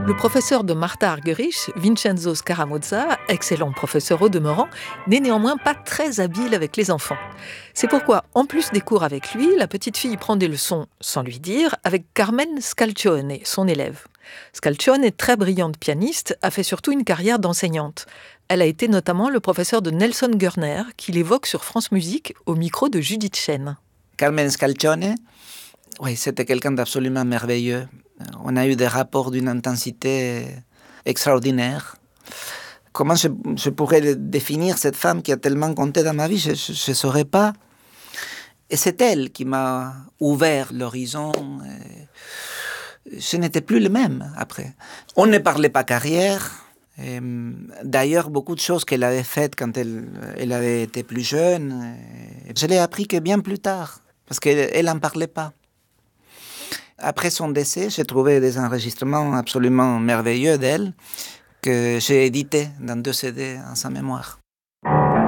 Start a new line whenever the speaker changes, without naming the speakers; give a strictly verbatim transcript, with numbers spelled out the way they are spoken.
Le professeur de Martha Argerich, Vincenzo Scaramuzza, excellent professeur au demeurant, n'est néanmoins pas très habile avec les enfants. C'est pourquoi, en plus des cours avec lui, la petite fille prend des leçons, sans lui dire, avec Carmen Scalcione, son élève. Scalcione, très brillante pianiste, a fait surtout une carrière d'enseignante. Elle a été notamment le professeur de Nelson Gurner, qu'il évoque sur France Musique au micro de Judith Chen.
Carmen Scalcione, oui, c'était quelqu'un d'absolument merveilleux. On a eu des rapports d'une intensité extraordinaire. Comment je, je pourrais définir cette femme qui a tellement compté dans ma vie? Je ne saurais pas. Et c'est elle qui m'a ouvert l'horizon. Je n'étais plus le même après. On ne parlait pas carrière. Et d'ailleurs, beaucoup de choses qu'elle avait faites quand elle, elle avait été plus jeune, je l'ai appris que bien plus tard, parce qu'elle n'en parlait pas. Après son décès, j'ai trouvé des enregistrements absolument merveilleux d'elle que j'ai édités dans deux C D en sa mémoire.